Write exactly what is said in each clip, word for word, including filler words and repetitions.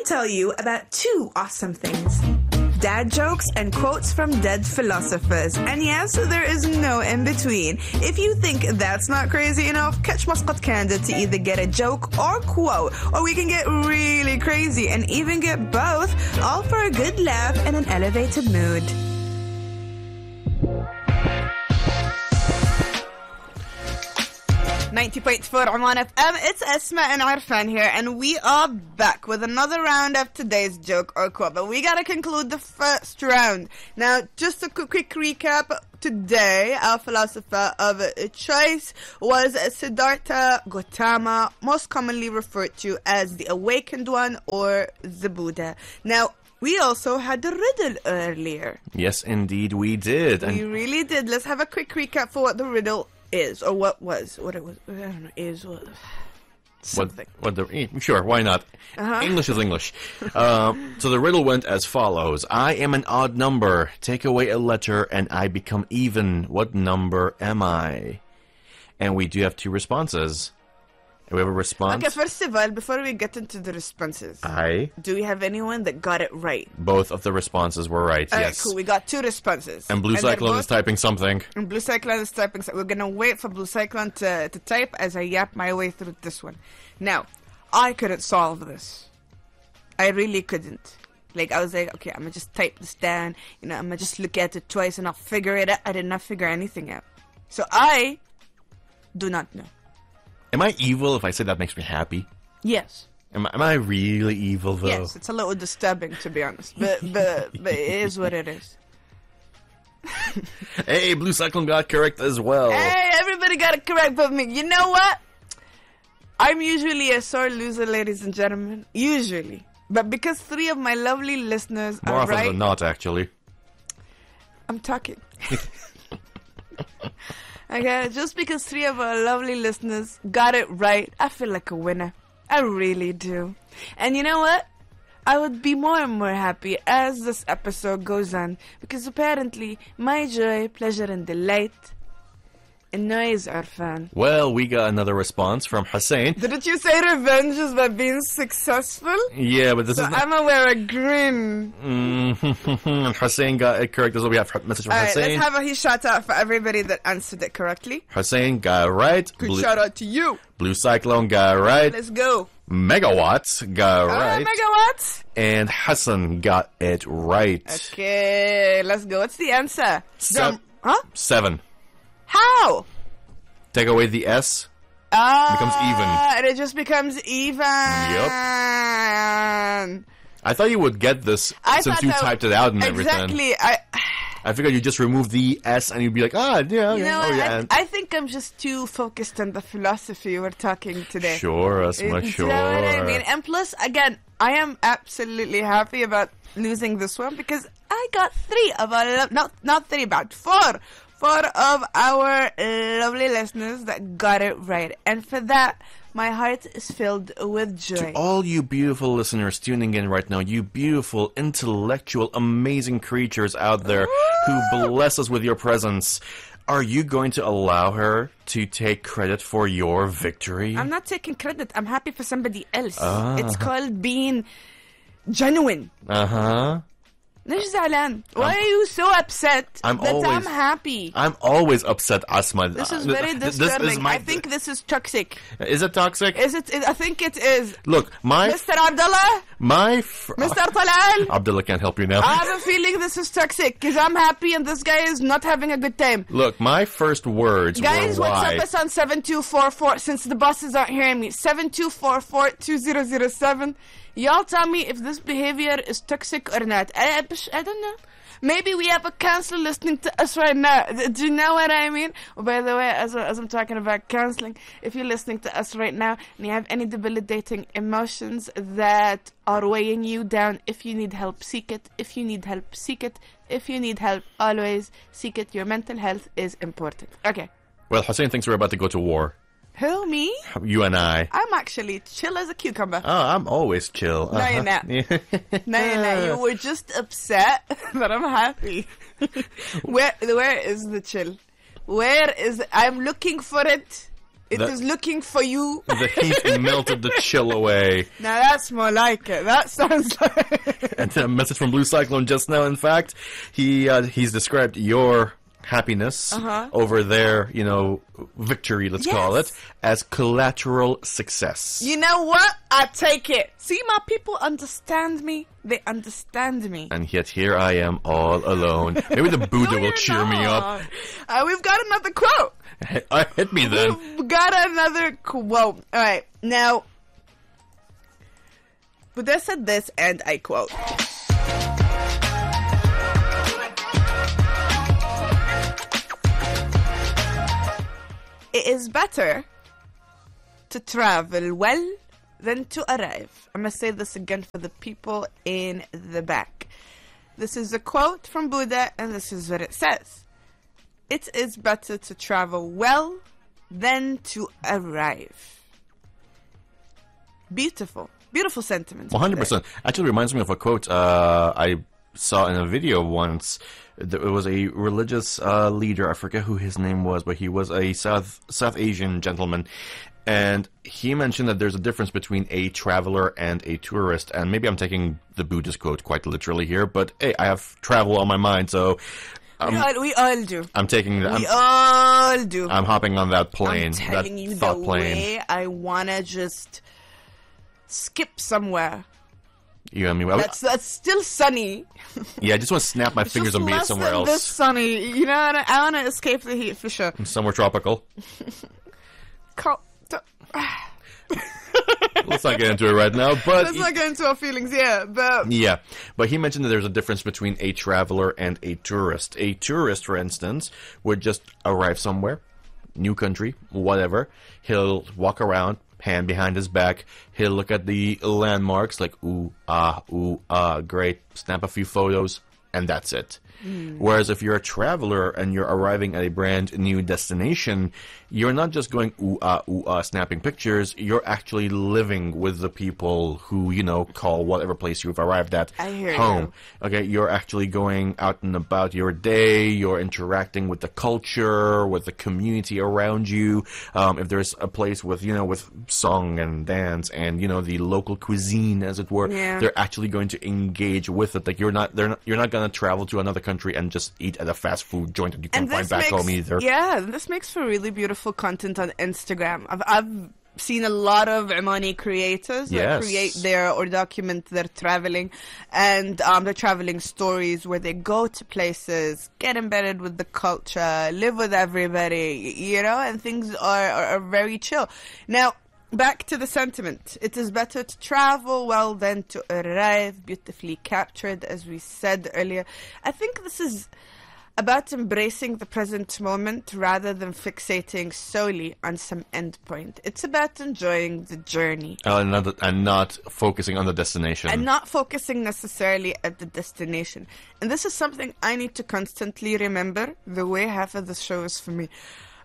tell you about two awesome things. Dad jokes and quotes from dead philosophers. And yes, there is no in-between. If you think that's not crazy enough, catch Muscat Candid to either get a joke or quote. Or we can get really crazy and even get both, all for a good laugh and an elevated mood. ninety point four Oman F M, it's Esma and Arfan here, and we are back with another round of today's joke or quote, but we gotta conclude the first round. Now, just a quick, quick recap. Today, our philosopher of choice was Siddhartha Gautama, most commonly referred to as the Awakened One or the Buddha. Now, we also had the riddle earlier. Yes, indeed, we did. We and really did. Let's have a quick recap for what the riddle is, or what was, what it was, I don't know, is, what, something. What, what the, sure, why not? Uh-huh. English is English. um, so the riddle went as follows. I am an odd number. Take away a letter and I become even. What number am I? And we do have two responses. We have a response. Okay, first of all, before we get into the responses, I do we have anyone that got it right? Both of the responses were right, all yes. Right, cool. We got two responses. And Blue and Cyclone both, is typing something. And Blue Cyclone is typing something. We're going to wait for Blue Cyclone to, to type as I yap my way through this one. Now, I couldn't solve this. I really couldn't. Like, I was like, okay, I'm going to just type this down. You know, I'm going to just look at it twice and I'll figure it out. I did not figure anything out. So I do not know. Am I evil if I say that makes me happy? Yes. Am I, am I really evil, though? Yes, it's a little disturbing, to be honest. But, but, but it is what it is. Hey, Blue Cyclone got correct as well. Hey, everybody got it correct but me. You know what? I'm usually a sore loser, ladies and gentlemen. Usually. But because three of my lovely listeners More are often right... than not, actually. I'm talking. Okay, just because three of our lovely listeners got it right, I feel like a winner. I really do. And you know what? I would be more and more happy as this episode goes on, because apparently my joy, pleasure, and delight annoys Arfan. Well, we got another response from Hussein. Didn't you say revenge is by being successful? Yeah, but this so is not... I'm gonna wear a grin. Mm-hmm. Hussein got it correct as well. We have a message from All right, Hussein. let's have a huge shout out for everybody that answered it correctly. Hussein got it right. Good Blue... shout out to you. Blue Cyclone got it right. Let's go. Megawatts got it right. Uh, megawatts. And Hassan got it right. Okay, let's go. What's the answer? Se- huh? Seven. How? Take away the S. Uh, becomes even. And it just becomes even. Yep. I thought you would get this I since you typed it out and exactly, everything. Exactly. I. I figured you just remove the S and you'd be like, ah, yeah, you okay. know oh, what? yeah. I, I think I'm just too focused on the philosophy we're talking today. Sure, Asma, you sure. You know what I mean? And plus, again, I am absolutely happy about losing this one because I got three of our, lo- not, not three, but four. Four of our lovely listeners that got it right. And for that, my heart is filled with joy. To all you beautiful listeners tuning in right now, you beautiful, intellectual, amazing creatures out there who bless us with your presence, are you going to allow her to take credit for your victory? I'm not taking credit. I'm happy for somebody else. Ah. It's called being genuine. Uh-huh. ليش زعلان? Why are you so upset I'm that always, I'm happy? I'm always upset, Asma. This is very disturbing. This is my, I think this is toxic. Is it toxic? Is it? I think it is. Look, my... Mister Abdullah? My... Fr- Mister Talal? Abdullah can't help you now. I have a feeling this is toxic because I'm happy and this guy is not having a good time. Look, my first words Guys, were why. WhatsApp us on seven two four four since the bosses aren't hearing me. seven two four four two zero zero seven. Y'all tell me if this behavior is toxic or not. I, I don't know. Maybe we have a counselor listening to us right now. Do you know what I mean? Oh, by the way, as, as I'm talking about counseling, if you're listening to us right now and you have any debilitating emotions that are weighing you down, if you need help, seek it. If you need help, seek it. If you need help, always seek it. Your mental health is important. Okay. Well, Hussein thinks we're about to go to war. Who, me? You and I. I'm actually chill as a cucumber. Oh, I'm always chill. No, uh-huh. you're not. No, you're not. You were just upset, but I'm happy. where, where is the chill? Where is... I'm looking for it. It The- is looking for you. The heat melted the chill away. Now that's more like it. That sounds like... And a message from Blue Cyclone just now, in fact. He uh, He's described your happiness Uh-huh. over their, you know, victory, let's call it, Yes. as collateral success. You know what? I take it. See, my people understand me. They understand me. And yet here I am all alone. Maybe the Buddha No, will you're cheer me up. not. Uh, we've got another quote. Uh, hit me then. We've got another quote. All right, now, Buddha said this, and I quote. It is better to travel well than to arrive. I'm going to say this again for the people in the back. This is a quote from Buddha, and this is what it says. It is better to travel well than to arrive. Beautiful. Beautiful sentiments. one hundred percent. Actually reminds me of a quote uh, I saw in a video once. There was a religious uh, leader, I forget who his name was, but he was a South South Asian gentleman. And he mentioned that there's a difference between a traveler and a tourist. And maybe I'm taking the Buddhist quote quite literally here, but hey, I have travel on my mind, so We I'm, all, we all do. I'm taking the, We I'm, all do. I'm hopping on that plane, I'm telling that you thought the plane. way I want to just skip somewhere. You know what I mean? I- That's that's still sunny. yeah, I just want to snap my It's fingers just and be less somewhere than else. this sunny. You know, I, I want to escape the heat for sure. Somewhere tropical. Call, t- Let's not get into it right now, but Let's not get into our feelings, yeah. But yeah, but he mentioned that there's a difference between a traveler and a tourist. A tourist, for instance, would just arrive somewhere, new country, whatever. He'll walk around, hand behind his back. He'll look at the landmarks like, ooh, ah, ooh, ah, great. Snap a few photos, and that's it. Whereas if you're a traveler and you're arriving at a brand new destination, you're not just going ooh ah ooh ah snapping pictures, you're actually living with the people who, you know, call whatever place you've arrived at I hear home. Okay, you're actually going out and about your day, you're interacting with the culture, with the community around you. Um, if there's a place with, you know, with song and dance and, you know, the local cuisine, as it were, Yeah. they're actually going to engage with it. Like you're not, they're not, you're not going to travel to another country and just eat at a fast food joint that you can't and find this back makes, home either. Yeah, this makes for really beautiful content on Instagram. I've I've seen a lot of Omani creators that Yes. create their or document their traveling, and um, their traveling stories where they go to places, get embedded with the culture, live with everybody, you know, and things are, are, are very chill. Now, back to the sentiment. It is better to travel well than to arrive. Beautifully captured, as we said earlier. I think this is about embracing the present moment rather than fixating solely on some endpoint. It's about enjoying the journey Uh, and, not, and not focusing on the destination. and not focusing necessarily at the destination. And this is something I need to constantly remember, the way half of the show is for me.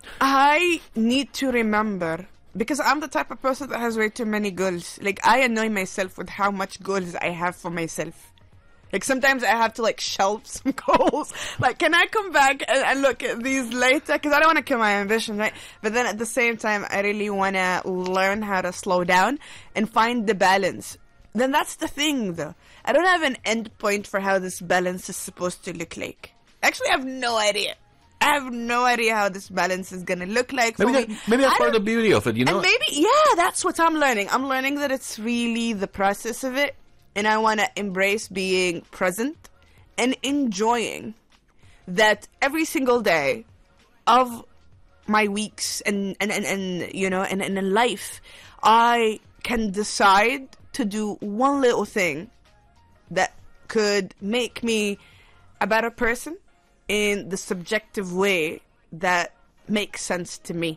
I need to remember, because I'm the type of person that has way too many goals. Like, I annoy myself with how much goals I have for myself. Like, sometimes I have to, like, shelve some goals. Like, can I come back and, and look at these later? Because I don't want to kill my ambition, right? But then at the same time, I really want to learn how to slow down and find the balance. Then that's the thing, though. I don't have an end point for how this balance is supposed to look like. Actually, I have no idea. I have no idea how this balance is going to look like for maybe, me. that, maybe that's I part of the don't- beauty of it, you know? And maybe, yeah, that's what I'm learning. I'm learning that it's really the process of it. And I want to embrace being present and enjoying that every single day of my weeks and, and, and, and you know, and, and in life, I can decide to do one little thing that could make me a better person in the subjective way that makes sense to me.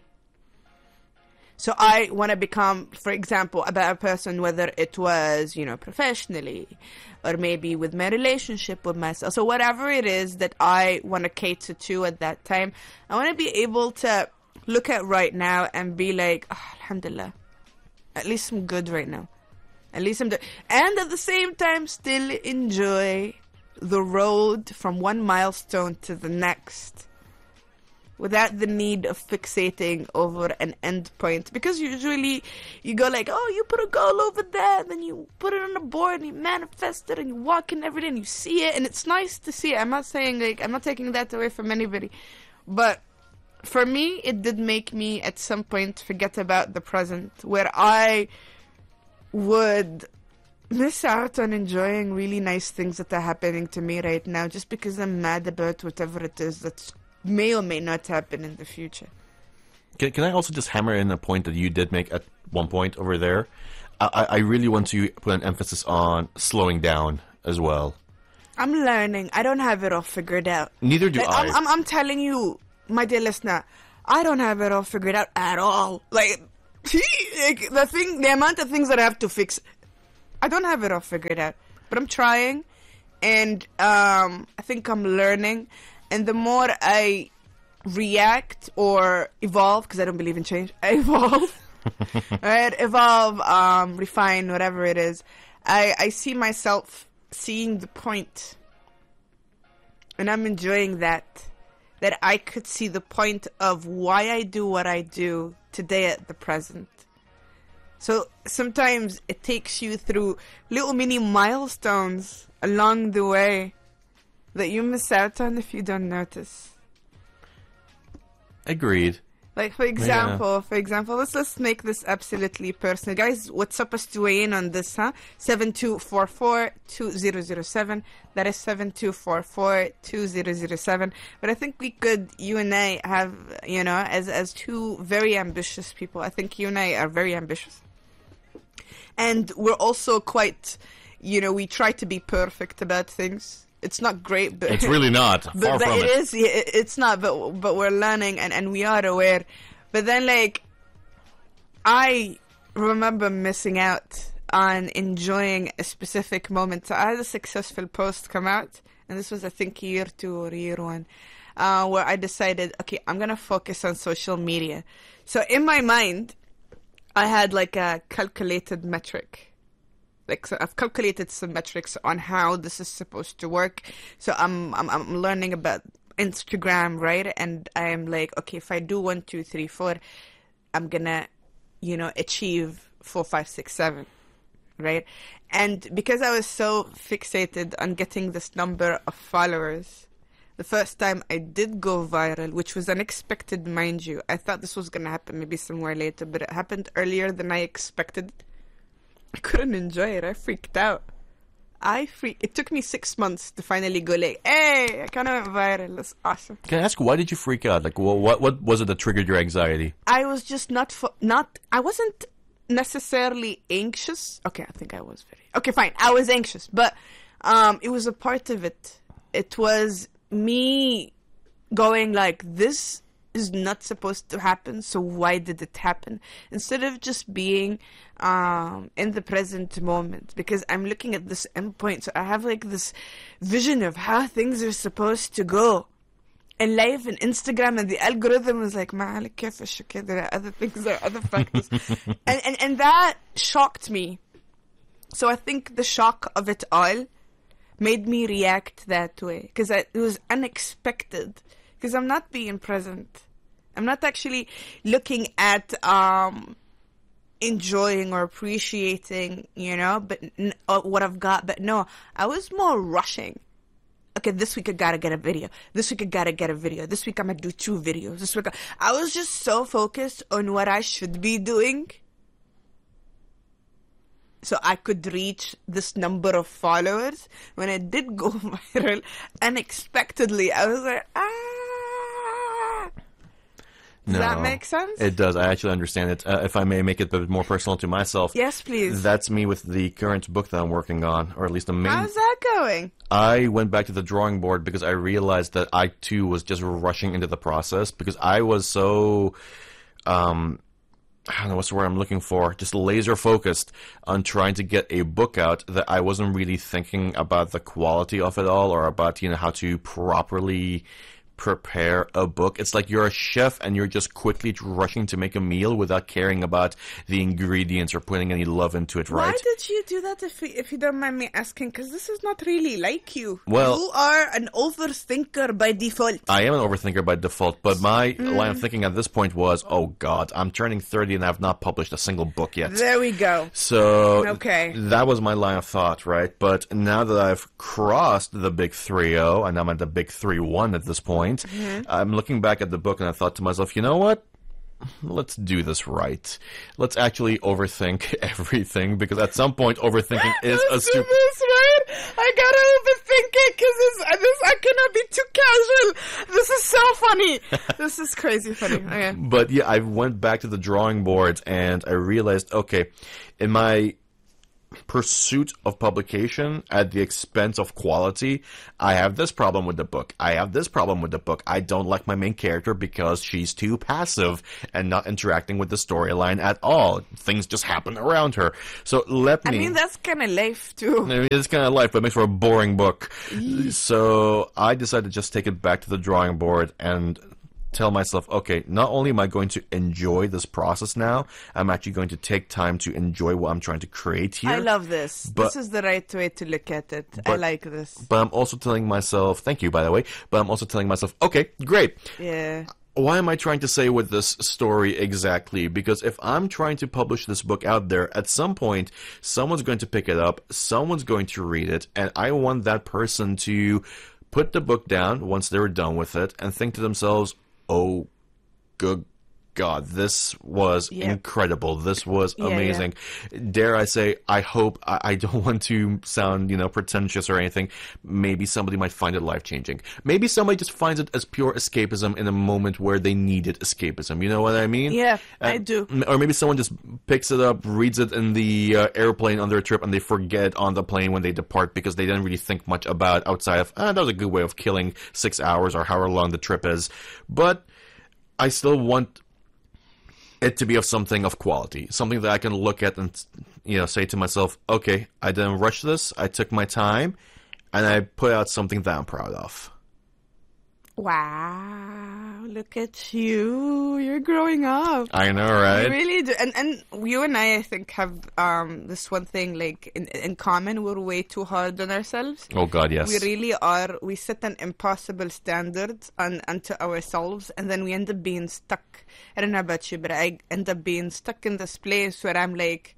So I want to become, for example, a better person, whether it was, you know, professionally or maybe with my relationship with myself. So whatever it is that I want to cater to at that time, I want to be able to look at right now and be like, oh, alhamdulillah, at least I'm good right now. At least I'm do- And at the same time, still enjoy the road from one milestone to the next. without the need of fixating over an end point. Because usually you go like, oh, you put a goal over there, and then you put it on the board, and you manifest it, and you walk in every day, and you see it, and it's nice to see it. I'm not saying, like, I'm not taking that away from anybody. But for me, it did make me, at some point, forget about the present, where I would miss out on enjoying really nice things that are happening to me right now just because I'm mad about whatever it is that may or may not happen in the future. Can, can I also just hammer in a point that you did make at one point over there? I, I really want to put an emphasis on slowing down as well. I'm learning. I don't have it all figured out. Neither do like, I. I'm, I'm, I'm telling you, my dear listener, I don't have it all figured out at all. Like, like the thing, the amount of things that I have to fix, I don't have it all figured out. But I'm trying, and um, I think I'm learning. And the more I react or evolve, because I don't believe in change, I evolve, right? Evolve, um, refine, whatever it is. I, I see myself seeing the point, and I'm enjoying that. That I could see the point of why I do what I do today at the present. So sometimes it takes you through little mini milestones along the way that you miss out on if you don't notice. Agreed. Like, for example, yeah. for example, let's let's make this absolutely personal. Guys, what's up us to weigh in on this, huh? seven two four four, two zero zero seven. That is seven two four four, two zero zero seven. But I think we could, you and I, have, you know, as, as two very ambitious people, I think you and I are very ambitious. And we're also quite, you know, we try to be perfect about things. It's not great, but it's really not. Far but, but from it, it is. It's not, but but we're learning and, and we are aware. But then, like, I remember missing out on enjoying a specific moment. So I had a successful post come out, and this was, I think, year two or year one, uh, where I decided, okay, I'm gonna focus on social media. So in my mind, I had like a calculated metric. Like, so I've calculated some metrics on how this is supposed to work. So I'm I'm I'm learning about Instagram, right? And I'm like, okay, if I do one, two, three, four, I'm gonna, you know, achieve four, five, six, seven, right? And because I was so fixated on getting this number of followers, the first time I did go viral, which was unexpected, mind you. I thought this was gonna happen maybe somewhere later, but it happened earlier than I expected. I couldn't enjoy it. I freaked out. I freak. It took me six months to finally go like, hey, I kind of went viral. That's awesome. Can I ask, why did you freak out? Like, what what, what was it that triggered your anxiety? I was just not, fo- not, I wasn't necessarily anxious. Okay, I think I was very, okay, fine. I was anxious, but um, it was a part of it. It was me going like, this is not supposed to happen, so why did it happen? Instead of just being um, in the present moment, because I'm looking at this endpoint, so I have like this vision of how things are supposed to go in life and Instagram, and the algorithm is like, "Ma'alik kayfa okay, there are other things, there are other factors," and, and and that shocked me. So I think the shock of it all made me react that way, because it was unexpected. Because I'm not being present. I'm not actually looking at um, enjoying or appreciating, you know, but n- uh, what I've got. But no, I was more rushing. Okay, this week I gotta get a video. This week I gotta get a video. This week I'm gonna do two videos. This week I, I was just so focused on what I should be doing, so I could reach this number of followers. When I did go viral, unexpectedly, I was like, ah. Does no, that make sense? It does. I actually understand it. Uh, if I may make it a bit more personal to myself. Yes, please. That's me with the current book that I'm working on, or at least the main. How's that going? I went back to the drawing board because I realized that I, too, was just rushing into the process because I was so... Um, I don't know what's the word I'm looking for, just laser focused on trying to get a book out that I wasn't really thinking about the quality of it all or about, you know, how to properly prepare a book. It's like you're a chef and you're just quickly rushing to make a meal without caring about the ingredients or putting any love into it, right? Why did you do that, if you, if you don't mind me asking? Because this is not really like you. Well- you are an overthinker by default. I am an overthinker by default, but my line of thinking at this point was, oh God, I'm turning thirty and I've not published a single book yet. There we go. So Okay. that was my line of thought, right? But now that I've crossed the big three oh, and I'm at the big three one at this point, I'm looking back at the book and I thought to myself, you know what? Let's do this right. Let's actually overthink everything, because at some point overthinking is a Let's do stupid... this, right? I gotta overthink it because this, this, I cannot be too casual. This is so funny. This is crazy funny. Okay. But yeah, I went back to the drawing boards and I realized, okay, in my pursuit of publication at the expense of quality, I have this problem with the book. I have this problem with the book. I don't like my main character because she's too passive and not interacting with the storyline at all. Things just happen around her. So let I me... mean, that's kind of life, too. I mean, it's kind of life, but it makes for a boring book. So I decided to just take it back to the drawing board and tell myself, okay, not only am I going to enjoy this process now, I'm actually going to take time to enjoy what I'm trying to create here. I love this. But- this is the right way to look at it. I but- like this. But I'm also telling myself, thank you, by the way, but I'm also telling myself, okay, great. Yeah. Why am I trying to say with this story exactly? Because if I'm trying to publish this book out there, at some point, someone's going to pick it up, someone's going to read it, and I want that person to put the book down once they're done with it and think to themselves, oh, good God, this was Yeah. incredible. This was Yeah, amazing. Dare I say, I hope, I, I don't want to sound, you know, pretentious or anything. Maybe somebody might find it life-changing. Maybe somebody just finds it as pure escapism in a moment where they needed escapism. You know what I mean? Yeah, I Uh, do. m- Or maybe someone just picks it up, reads it in the uh, airplane on their trip, and they forget on the plane when they depart because they didn't really think much about outside of, ah, that was a good way of killing six hours or however long the trip is. But I still want it to be of something of quality, something that I can look at and, you know, say to myself, okay, I didn't rush this, I took my time, and I put out something that I'm proud of. Wow, look at you. You're growing up. I know, right? You really do. And and you and I, I think, have um this one thing, like, in, in common. We're way too hard on ourselves. Oh, God, yes. We really are. We set an impossible standard on, onto ourselves, and then we end up being stuck. I don't know about you, but I end up being stuck in this place where I'm like,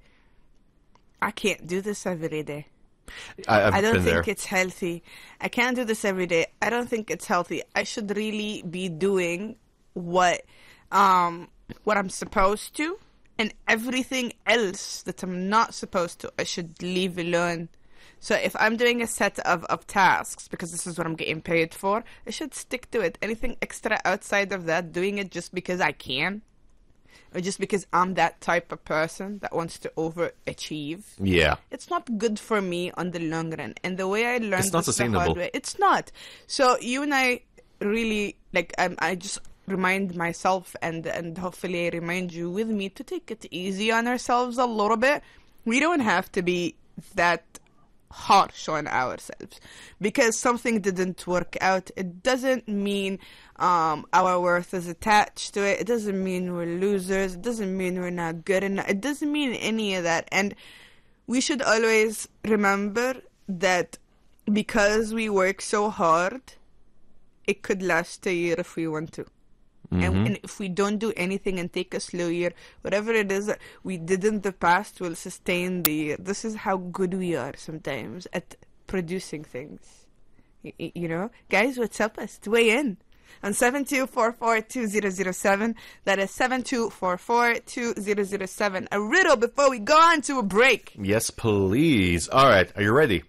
I can't do this every day. I, I've I don't been think there. it's healthy. I can't do this every day. I don't think it's healthy. I should really be doing what um what I'm supposed to, and everything else that I'm not supposed to, I should leave alone. So if I'm doing a set of, of tasks, because this is what I'm getting paid for, I should stick to it. Anything extra outside of that, doing it just because I can, or just because I'm that type of person that wants to overachieve, Yeah. it's not good for me on the long run. And the way I learned It's not this the hard sustainable. way, it's not. So you and I really, like, um, I just remind myself, and and hopefully I remind you with me, to take it easy on ourselves a little bit. We don't have to be that harsh on ourselves because something didn't work out. It doesn't mean um our worth is attached to it. It doesn't mean we're losers. It doesn't mean we're not good enough. It doesn't mean any of that. And we should always remember that because we work so hard, it could last a year if we want to. And, and if we don't do anything and take a slow year, whatever it is that we did in the past will sustain the year. This is how good we are sometimes at producing things. Y- y- you know? Guys, what's up? Us to weigh in on seven two four four two zero zero seven. That is seven two four four two zero zero seven. A riddle before we go on to a break. Yes, please. All right, are you ready?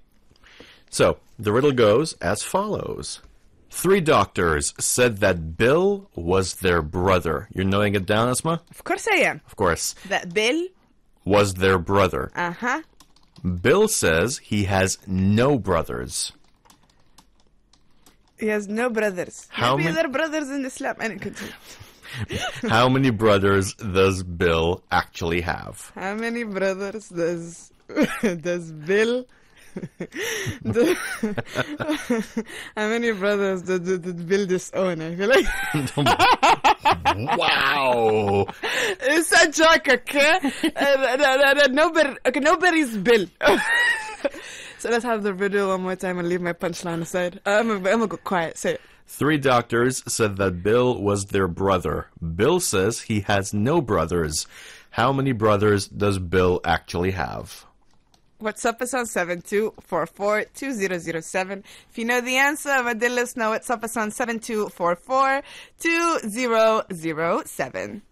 So, the riddle goes as follows. Three doctors said that Bill was their brother. You're knowing it down, Asma? Of course I am. Of course. That Bill, Was their brother. uh-huh. Bill says he has no brothers. He has no brothers. How Maybe many- they're brothers in Islam. And continue. How many brothers does Bill actually have? How many brothers does does Bill The- How many brothers did, did, did Bill disown? I feel like Wow. it's a joke, okay? Uh, no, no, no, nobody, okay, nobody's Bill. So let's have the video one more time and leave my punchline aside. Uh, I'm gonna, I'm gonna go quiet. Say it. Three doctors said that Bill was their brother. Bill says he has no brothers. How many brothers does Bill actually have? WhatsApp us on seven two four four two zero zero seven. If you know the answer, Vadillas know WhatsApp us on seven two four four two zero zero seven.